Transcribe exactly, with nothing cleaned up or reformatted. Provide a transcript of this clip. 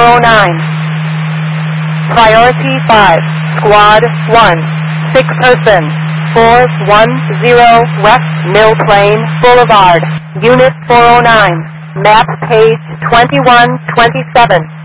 oh nine. Priority five, Squad one, six person, four one zero West Mill Plain Boulevard, Unit four oh nine, map page twenty-one twenty-seven.